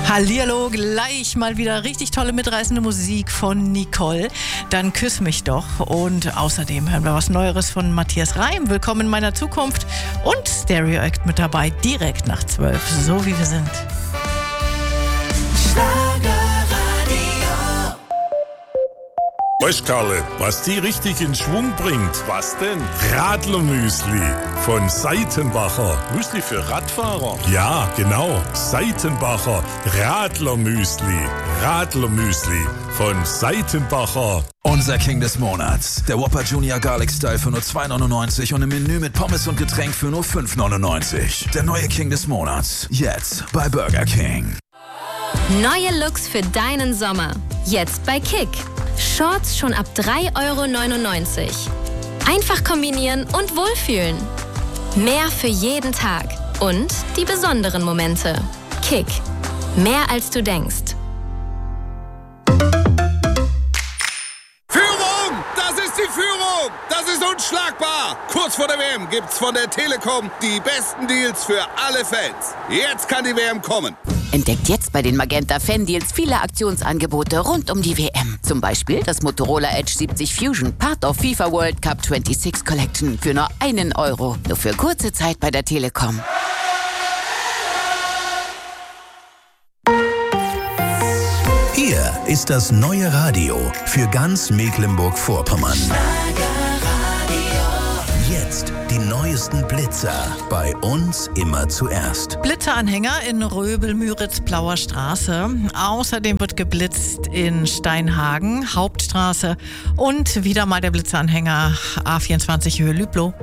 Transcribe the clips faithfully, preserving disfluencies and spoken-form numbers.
Hallihallo, gleich mal wieder richtig tolle mitreißende Musik von Nicole. Dann küss mich doch. Und außerdem hören wir was Neueres von Matthias Reim. Willkommen in meiner Zukunft. Und Stereo Act mit dabei, direkt nach zwölf, so wie wir sind. Weißt Karle, was die richtig in Schwung bringt? Was denn? Radlermüsli von Seitenbacher. Müsli für Radfahrer? Ja, genau. Seitenbacher Radlermüsli. Radlermüsli von Seitenbacher. Unser King des Monats. Der Whopper Junior Garlic Style für nur zwei neunundneunzig und im Menü mit Pommes und Getränk für nur fünf neunundneunzig. Der neue King des Monats. Jetzt bei Burger King. Neue Looks für deinen Sommer. Jetzt bei Kick. Shorts schon ab drei Euro neunundneunzig. Einfach kombinieren und wohlfühlen. Mehr für jeden Tag. Und die besonderen Momente. Kick. Mehr als du denkst. Führung! Das ist die Führung! Das ist unschlagbar! Kurz vor der W M gibt's von der Telekom die besten Deals für alle Fans. Jetzt kann die W M kommen. Entdeckt jetzt bei den Magenta Fan-Deals viele Aktionsangebote rund um die W M. Zum Beispiel das Motorola Edge siebzig Fusion, Part of FIFA World Cup sechsundzwanzig Collection für nur einen Euro. Nur für kurze Zeit bei der Telekom. Hier ist das neue Radio für ganz Mecklenburg-Vorpommern. Jetzt die neuesten Blitzer. Bei uns immer zuerst. Blitzeranhänger in Röbel-Müritz-Blauer Straße. Außerdem wird geblitzt in Steinhagen, Hauptstraße. Und wieder mal der Blitzeranhänger A vierundzwanzig Höhe Lüblow.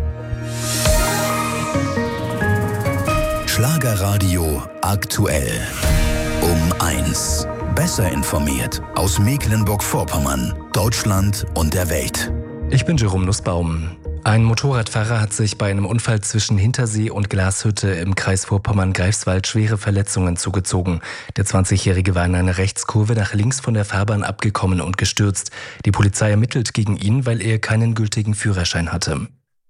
Schlagerradio aktuell. Um eins. Besser informiert aus Mecklenburg-Vorpommern, Deutschland und der Welt. Ich bin Jerome Nussbaum. Ein Motorradfahrer hat sich bei einem Unfall zwischen Hintersee und Glashütte im Kreis Vorpommern-Greifswald schwere Verletzungen zugezogen. Der zwanzigjährige war in einer Rechtskurve nach links von der Fahrbahn abgekommen und gestürzt. Die Polizei ermittelt gegen ihn, weil er keinen gültigen Führerschein hatte.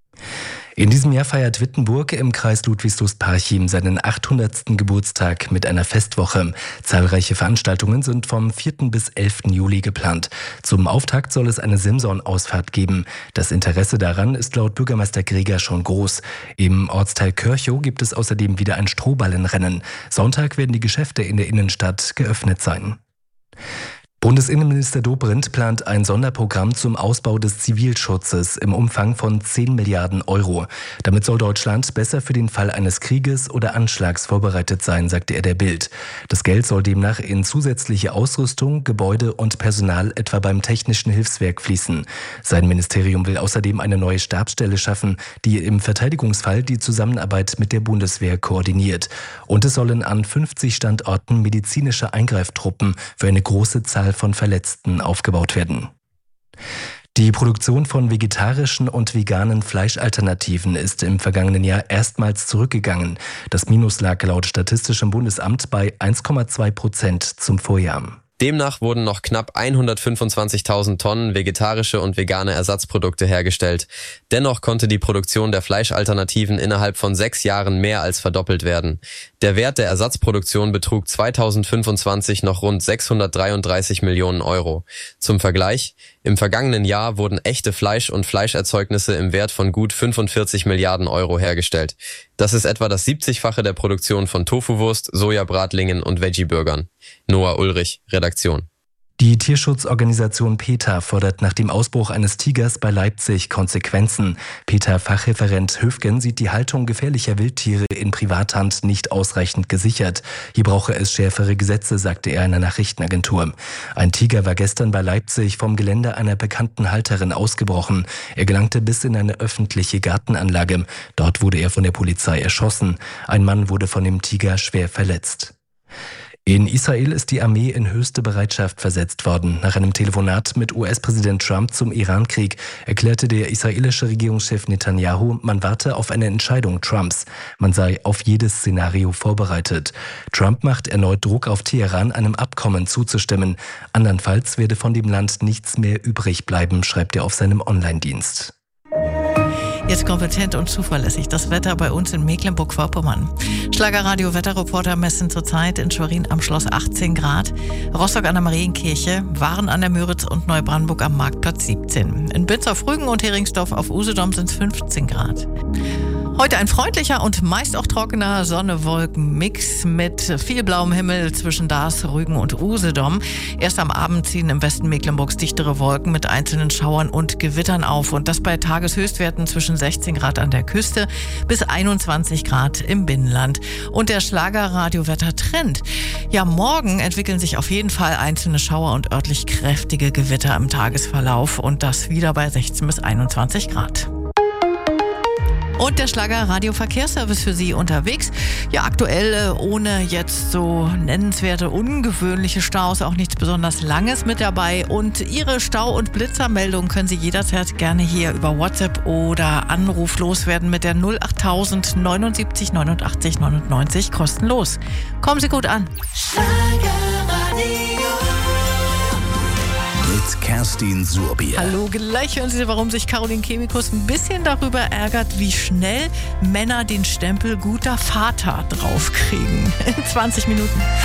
In diesem Jahr feiert Wittenburg im Kreis Ludwigslust-Parchim seinen achthundertsten Geburtstag mit einer Festwoche. Zahlreiche Veranstaltungen sind vom vierten bis elften Juli geplant. Zum Auftakt soll es eine Simson-Ausfahrt geben. Das Interesse daran ist laut Bürgermeister Greger schon groß. Im Ortsteil Körchow gibt es außerdem wieder ein Strohballenrennen. Sonntag werden die Geschäfte in der Innenstadt geöffnet sein. Bundesinnenminister Dobrindt plant ein Sonderprogramm zum Ausbau des Zivilschutzes im Umfang von zehn Milliarden Euro. Damit soll Deutschland besser für den Fall eines Krieges oder Anschlags vorbereitet sein, sagte er der Bild. Das Geld soll demnach in zusätzliche Ausrüstung, Gebäude und Personal etwa beim Technischen Hilfswerk fließen. Sein Ministerium will außerdem eine neue Stabsstelle schaffen, die im Verteidigungsfall die Zusammenarbeit mit der Bundeswehr koordiniert. Und es sollen an fünfzig Standorten medizinische Eingreiftruppen für eine große Zahl von Verletzten aufgebaut werden. Die Produktion von vegetarischen und veganen Fleischalternativen ist im vergangenen Jahr erstmals zurückgegangen. Das Minus lag laut Statistischem Bundesamt bei eins Komma zwei Prozent zum Vorjahr. Demnach wurden noch knapp hundertfünfundzwanzigtausend Tonnen vegetarische und vegane Ersatzprodukte hergestellt. Dennoch konnte die Produktion der Fleischalternativen innerhalb von sechs Jahren mehr als verdoppelt werden. Der Wert der Ersatzproduktion betrug zweitausendfünfundzwanzig noch rund sechshundertdreiunddreißig Millionen Euro. Zum Vergleich: Im vergangenen Jahr wurden echte Fleisch- und Fleischerzeugnisse im Wert von gut fünfundvierzig Milliarden Euro hergestellt. Das ist etwa das siebzigfache der Produktion von Tofuwurst, Sojabratlingen und Veggie-Burgern. Noah Ulrich, Redaktion. Die Tierschutzorganisation PETA fordert nach dem Ausbruch eines Tigers bei Leipzig Konsequenzen. PETA-Fachreferent Höfgen sieht die Haltung gefährlicher Wildtiere in Privathand nicht ausreichend gesichert. Hier brauche es schärfere Gesetze, sagte er einer Nachrichtenagentur. Ein Tiger war gestern bei Leipzig vom Gelände einer bekannten Halterin ausgebrochen. Er gelangte bis in eine öffentliche Gartenanlage. Dort wurde er von der Polizei erschossen. Ein Mann wurde von dem Tiger schwer verletzt. In Israel ist die Armee in höchste Bereitschaft versetzt worden. Nach einem Telefonat mit U S-Präsident Trump zum Irankrieg erklärte der israelische Regierungschef Netanyahu, man warte auf eine Entscheidung Trumps. Man sei auf jedes Szenario vorbereitet. Trump macht erneut Druck auf Teheran, einem Abkommen zuzustimmen. Andernfalls werde von dem Land nichts mehr übrig bleiben, schreibt er auf seinem Online-Dienst. Jetzt kompetent und zuverlässig das Wetter bei uns in Mecklenburg-Vorpommern. Schlagerradio Wetterreporter messen zurzeit in Schwerin am Schloss achtzehn Grad, Rostock an der Marienkirche, Waren an der Müritz und Neubrandenburg am Marktplatz siebzehn. In Bütz auf Rügen und Heringsdorf auf Usedom sind es fünfzehn Grad. Heute ein freundlicher und meist auch trockener Sonne-Wolken-Mix mit viel blauem Himmel zwischen Dars, Rügen und Usedom. Erst am Abend ziehen im Westen Mecklenburgs dichtere Wolken mit einzelnen Schauern und Gewittern auf. Und das bei Tageshöchstwerten zwischen sechzehn Grad an der Küste bis einundzwanzig Grad im Binnenland. Und der Schlagerradio-Wetter-Trend. Ja, morgen entwickeln sich auf jeden Fall einzelne Schauer und örtlich kräftige Gewitter im Tagesverlauf. Und das wieder bei sechzehn bis einundzwanzig Grad. Und der Schlager-Radio-Verkehrsservice für Sie unterwegs. Ja, aktuell ohne jetzt so nennenswerte, ungewöhnliche Staus, auch nichts besonders Langes mit dabei. Und Ihre Stau- und Blitzermeldung können Sie jederzeit gerne hier über WhatsApp oder Anruf loswerden mit der null achttausend neunundsiebzig neunundachtzig neunundneunzig kostenlos. Kommen Sie gut an. Mit Kerstin Surbier. Hallo, gleich hören Sie, warum sich Caroline Kebekus ein bisschen darüber ärgert, wie schnell Männer den Stempel guter Vater draufkriegen. In zwanzig Minuten.